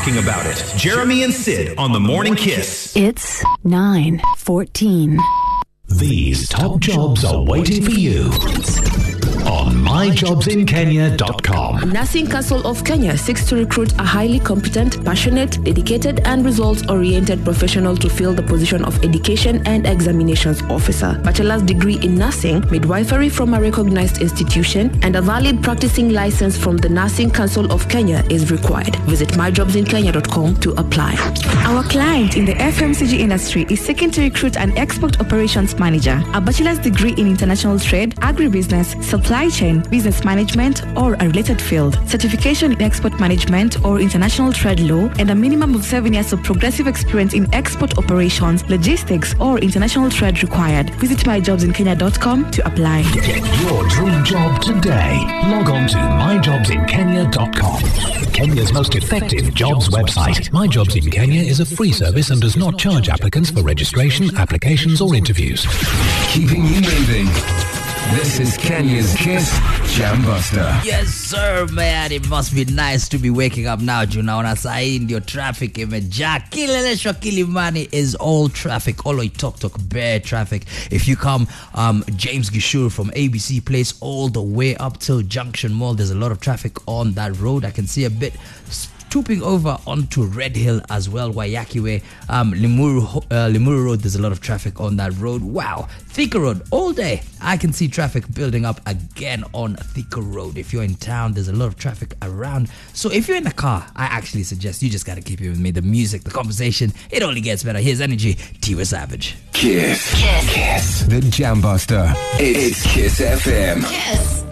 talking about it. Jeremy and Sid on the Morning Kiss. It's 9:14. These top jobs are waiting for you on myjobsinkenya.com. Nursing Council of Kenya seeks to recruit a highly competent, passionate, dedicated, and results-oriented professional to fill the position of Education and Examinations Officer. Bachelor's degree in nursing, midwifery from a recognized institution, and a valid practicing license from the Nursing Council of Kenya is required. Visit myjobsinkenya.com to apply. Our client in the FMCG industry is seeking to recruit an export operations manager, a bachelor's degree in international trade, agribusiness, supply chain, business management, or a related field, certification in export management or international trade law, and a minimum of 7 years of progressive experience in export operations, logistics, or international trade required. Visit myjobsinkenya.com to apply. Get your dream job today. Log on to myjobsinkenya.com. Kenya's most effective jobs website. My Jobs in Kenya is a free service and does not charge applicants for registration, applications, or interviews. Keeping you moving. This is Kenya's Kiss Jambuster. Yes sir man, it must be nice to be waking up now. Junaona sahi ndio traffic imejaa. Kileleshwa Kilimani is all traffic. All Tok bare traffic. If you come James Gishuru from ABC Place all the way up till Junction Mall, there's a lot of traffic on that road. I can see a bit stooping over onto Red Hill as well. Wayaki Way, Limuru Road, there's a lot of traffic on that road. Wow. Thika Road, all day I can see traffic building up again on Thika Road. If you're in town, there's a lot of traffic around. So if you're in a car, I actually suggest you just gotta keep it with me. The music, the conversation, it only gets better. Here's Energy, Tiwa Savage. Kiss. The Jambuster. It's Kiss FM. Kiss.